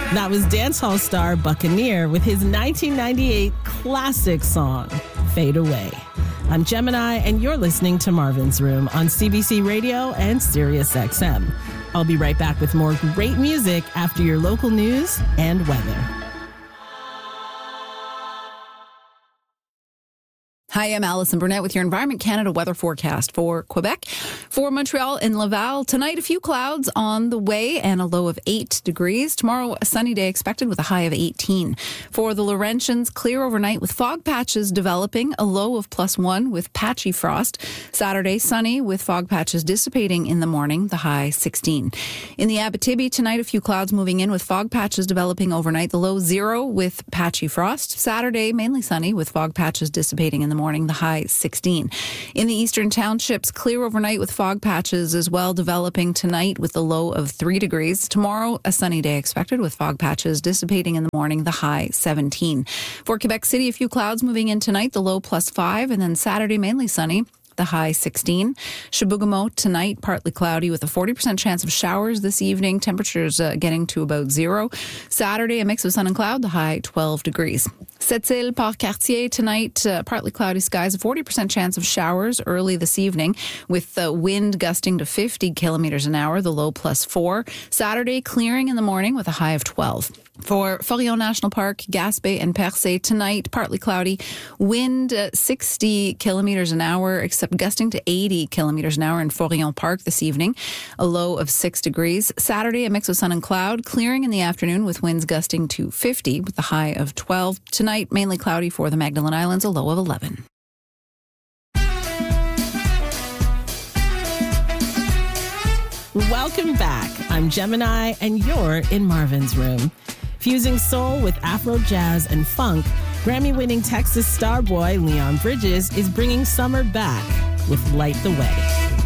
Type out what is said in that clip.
That was dancehall star Buccaneer with his 1998 classic song, Fade Away. I'm Gemini, and you're listening to Marvin's Room on CBC Radio and Sirius XM. I'll be right back with more great music after your local news and weather. Hi, I'm Alison Burnett with your Environment Canada weather forecast for Quebec. For Montreal and Laval, tonight a few clouds on the way and a low of 8 degrees. Tomorrow, a sunny day expected with a high of 18. For the Laurentians, clear overnight with fog patches developing, a low of +1 with patchy frost. Saturday, sunny with fog patches dissipating in the morning, the high 16. In the Abitibi, tonight a few clouds moving in with fog patches developing overnight, the low 0 with patchy frost. Saturday, mainly sunny with fog patches dissipating in the morning, the high 16. In the eastern townships, clear overnight with fog patches as well developing tonight with the low of 3 degrees. Tomorrow, a sunny day expected with fog patches dissipating in the morning, the high 17. For Quebec City, a few clouds moving in tonight, the low +5, and then Saturday, mainly sunny, the high 16. Chibougamau tonight, partly cloudy with a 40% chance of showers this evening. Temperatures getting to about 0. Saturday, a mix of sun and cloud, the high 12 degrees. Sept-Îles, Port-Cartier tonight, partly cloudy skies, a 40% chance of showers early this evening with the wind gusting to 50 kilometers an hour, the low +4. Saturday, clearing in the morning with a high of 12. For Forillon National Park, Gaspé and Percé tonight, partly cloudy, wind 60 kilometers an hour, except gusting to 80 kilometers an hour in Forillon Park this evening, a low of 6 degrees. Saturday, a mix of sun and cloud, clearing in the afternoon with winds gusting to 50 with a high of 12. Tonight, mainly cloudy for the Magdalen Islands, a low of 11. Welcome back. I'm Gemini, and you're in Marvin's Room. Fusing soul with Afro jazz and funk, Grammy-winning Texas star boy Leon Bridges is bringing summer back with Light the Way.